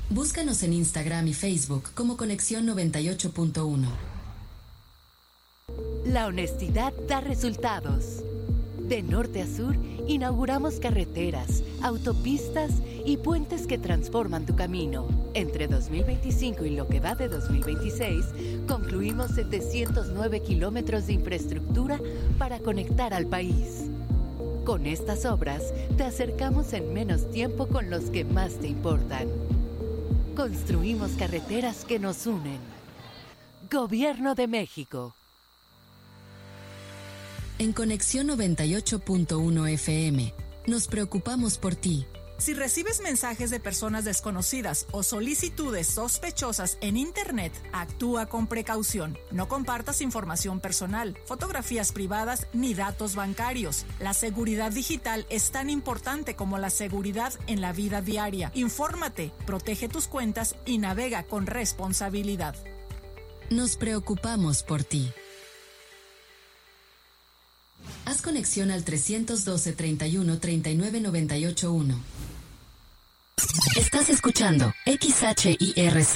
Búscanos en Instagram y Facebook como Conexión 98.1. La honestidad da resultados. De norte a sur, inauguramos carreteras, autopistas y puentes que transforman tu camino. Entre 2025 y lo que va de 2026, concluimos 709 kilómetros de infraestructura para conectar al país. Con estas obras, te acercamos en menos tiempo con los que más te importan. Construimos carreteras que nos unen. Gobierno de México. En Conexión 98.1 FM, nos preocupamos por ti. Si recibes mensajes de personas desconocidas o solicitudes sospechosas en Internet, actúa con precaución. No compartas información personal, fotografías privadas ni datos bancarios. La seguridad digital es tan importante como la seguridad en la vida diaria. Infórmate, protege tus cuentas y navega con responsabilidad. Nos preocupamos por ti. Haz conexión al 312 31 39 98 1. Estás escuchando XHIRC